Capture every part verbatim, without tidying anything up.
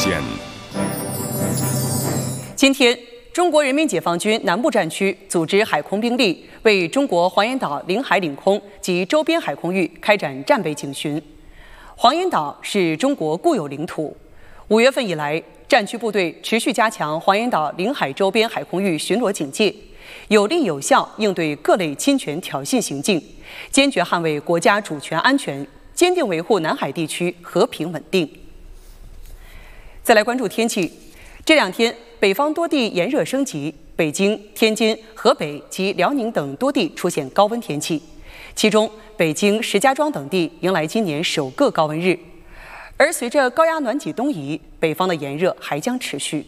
间。 今天，中国人民解放军南部战区组织海空兵力为中国黄岩岛领海领空及周边海空域开展战备警巡。黄岩岛是中国固有领土，五月份以来，战区部队持续加强黄岩岛领海周边海空域巡逻警戒，有力有效应对各类侵权挑衅行径，坚决捍卫国家主权安全，坚定维护南海地区和平稳定。再来关注天气，这两天北方多地炎热升级，北京、天津、河北及辽宁等多地出现高温天气，其中北京、石家庄等地迎来今年首个高温日。而随着高压暖脊东移，北方的炎热还将持续。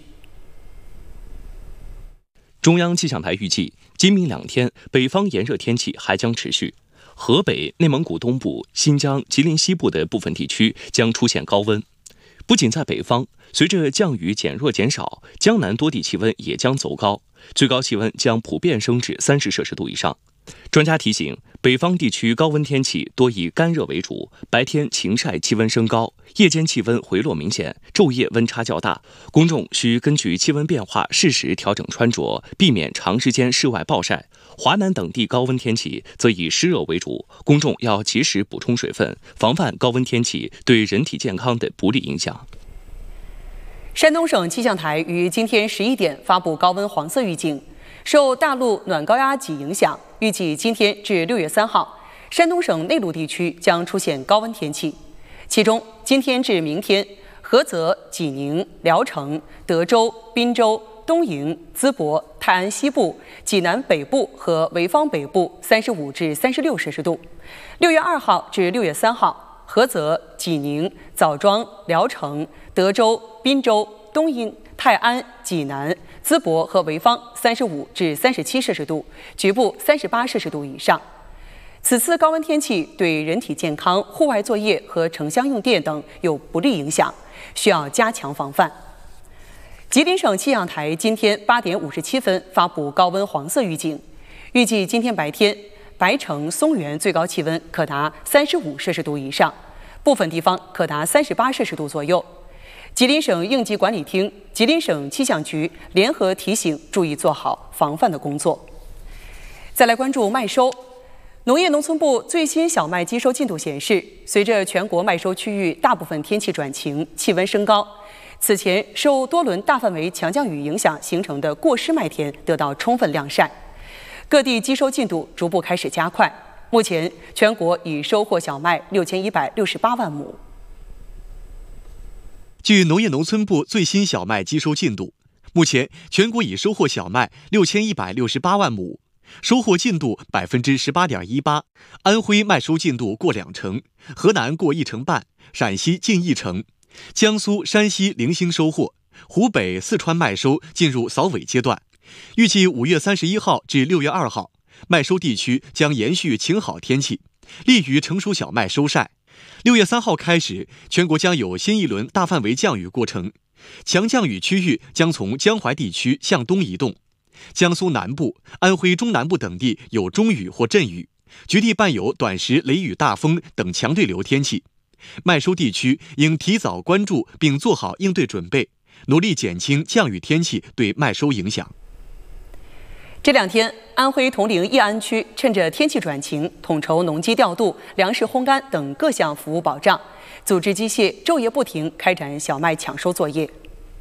中央气象台预计，今明两天北方炎热天气还将持续，河北、内蒙古东部、新疆、吉林西部的部分地区将出现高温。不仅在北方，随着降雨减弱减少，江南多地气温也将走高，最高气温将普遍升至三十摄氏度以上。专家提醒，北方地区高温天气多以干热为主，白天晴晒气温升高，夜间气温回落明显，昼夜温差较大。公众需根据气温变化适时调整穿着，避免长时间室外暴晒。华南等地高温天气则以湿热为主，公众要及时补充水分，防范高温天气对人体健康的不利影响。 山东省气象台于今天十一点发布高温黄色预警，受大陆暖高压脊影响，预计今天至六月三号，山东省内陆地区将出现高温天气。其中，今天至明天，菏泽、济宁、聊城、德州、滨州、东营、淄博、泰安西部、济南北部和潍坊北部三十五至三十六摄氏度。六月二号至六月三号，菏泽、济宁、枣庄、聊城、德州、滨州、东营、泰安、济南、淄博和潍坊三十五至三十七摄氏度，局部三十八摄氏度以上。此次高温天气对人体健康、户外作业和城乡用电等有不利影响，需要加强防范。吉林省气象台今天八点五十七分发布高温黄色预警，预计今天白天，白城、松原最高气温可达三十五摄氏度以上，部分地方可达三十八摄氏度左右。吉林省应急管理厅、吉林省气象局联合提醒，注意做好防范的工作。再来关注麦收。农业农村部最新小麦机收进度显示，随着全国麦收区域大部分天气转晴，气温升高，此前受多轮大范围强降雨影响形成的过湿麦田得到充分晾晒，各地机收进度逐步开始加快。目前，全国已收获小麦六千一百六十八万亩。 据农业农村部最新小麦机收进度，目前全国已收获小麦六千一百六十八万亩，收获进度百分之十八点一八。安徽麦收进度过两成，河南过一成半，陕西近一成，江苏、山西零星收获，湖北、四川麦收进入扫尾阶段。预计五月三十一号至六月二号，麦收地区将延续晴好天气，利于成熟小麦收晒。六月三号开始，全国将有新一轮大范围降雨过程，强降雨区域将从江淮地区向东移动，江苏南部、安徽中南部等地有中雨或阵雨，局地伴有短时雷雨大风等强对流天气。麦收地区应提早关注并做好应对准备，努力减轻降雨天气对麦收影响。 这两天，安徽铜陵义安区趁着天气转晴，统筹农机调度、粮食烘干等各项服务保障，组织机械昼夜不停开展小麦抢收作业。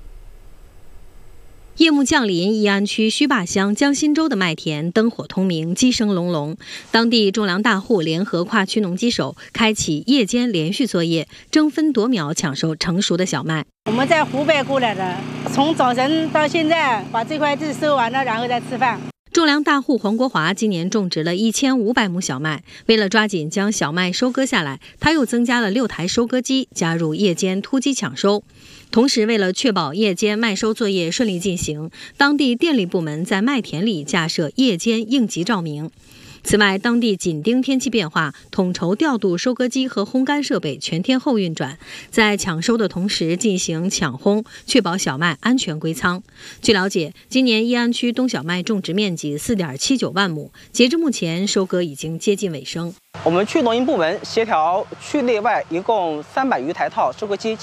夜幕降临，义安区须坝乡江心洲的麦田灯火通明，鸡声隆隆。当地种粮大户联合跨区农机手，开启夜间连续作业，争分夺秒抢收成熟的小麦。 我们在湖北过来的，从早晨到现在把这块地收完了，然后再吃饭。 种粮大户黄国华今年种植了一千五百亩小麦，为了抓紧将小麦收割下来，他又增加了六台收割机，加入夜间突击抢收。同时，为了确保夜间麦收作业顺利进行，当地电力部门在麦田里架设夜间应急照明。此外，当地紧盯天气变化，统筹调度收割机和烘干设备全天候运转，在抢收的同时进行抢烘，确保小麦安全归仓。据了解，今年义安区冬小麦种植面积 四点七九万亩，截至目前，收割已经接近尾声。 我们区农业部门协调区内外一共三百余台套收割机。